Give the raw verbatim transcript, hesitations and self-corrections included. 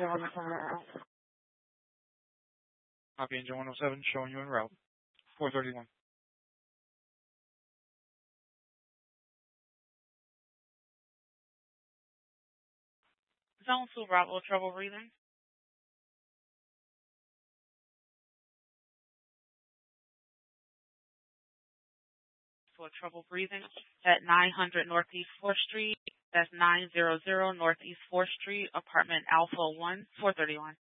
Copy engine one oh seven showing you en route. four thirty-one. Zone two, Bravo, trouble breathing. For trouble breathing at nine hundred Northeast fourth Street. That's nine hundred Northeast fourth Street, apartment Alpha one, four thirty-one.